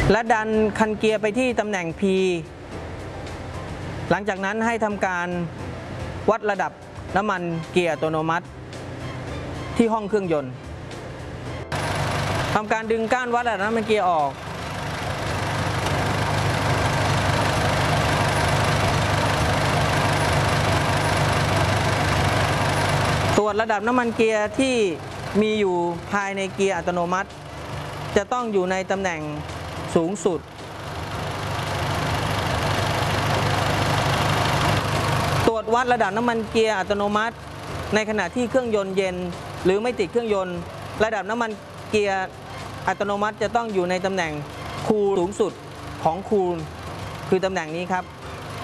และดันคันเกียร์ไปที่ตำแหน่ง P หลังจากนั้นให้ทำการวัดระดับน้ำมันเกียร์อัตโนมัติที่ห้องเครื่องยนต์ทำการดึงก้านวัดระดับน้ำมันเกียร์ออกตรวจระดับน้ำมันเกียร์ที่มีอยู่ภายในเกียร์อัตโนมัติจะต้องอยู่ในตำแหน่งสูงสุดตรวจวัดระดับน้ำมันเกียร์อัตโนมัติในขณะที่เครื่องยนต์เย็นหรือไม่ติดเครื่องยนต์ระดับน้ำมันเกียร์อัตโนมัติจะต้องอยู่ในตำแหน่งคูลสูงสุดของคูลคือตำแหน่งนี้ครับ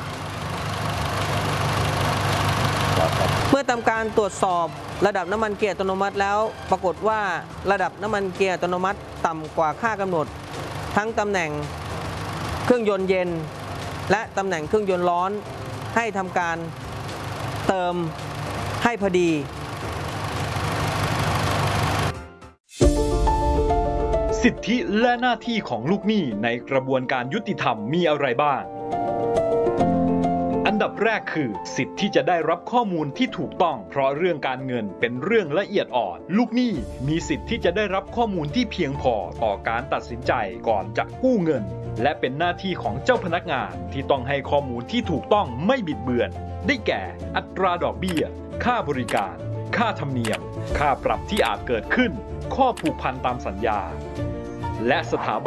เมื่อทำการตรวจสอบระดับน้ำมันเกียร์อัตโนมัติแล้วปรากฏว่าระดับน้ำมันเกียร์อัตโนมัติต่ำกว่าค่ากำหนดทั้งตำแหน่งเครื่องยนต์เย็นและตำแหน่งเครื่องยนต์ร้อนให้ทำการเติมให้พอดีสิทธิและหน้าที่ของลูกหนี้ในกระบวนการยุติธรรมมีอะไรบ้างอันดับแรกคือสิทธิ์ที่จะได้รับข้อมูลที่ถูกต้องเพราะเรื่องการเงินเป็นเรื่องละเอียดอ่อนลูกหนี้มีสิทธิ์ที่จะได้รับข้อมูลที่เพียงพอต่อการตัดสินใจก่อนจะกู้เงินและเป็นหน้าที่ของเจ้าพนักงานที่ต้องให้ข้อมูลที่ถูกต้องไม่บิดเบือนได้แก่อัตราดอกเบี้ยค่าบริการค่าธรรมเนียมค่าปรับที่อาจเกิดขึ้นข้อผูกพันตามสัญญาและสถาบัน